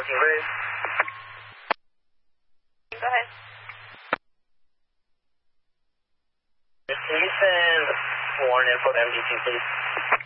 Ray. Go ahead. Can you send Warren info to MGT, please?